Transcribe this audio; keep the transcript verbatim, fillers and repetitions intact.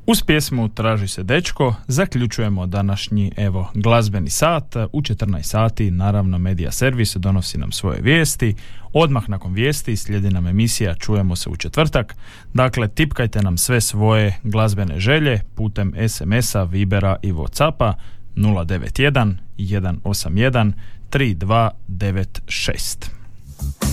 Uz pjesmu Traži se dečko zaključujemo današnji evo glazbeni sat. U četrnaest sati naravno Medija Servis donosi nam svoje vijesti. Odmah nakon vijesti slijedi nam emisija Čujemo se u četvrtak. Dakle, tipkajte nam sve svoje glazbene želje putem es em esa, Vibera i Whatsappa nula devet jedan, jedan osam jedan, tri dva devet šest.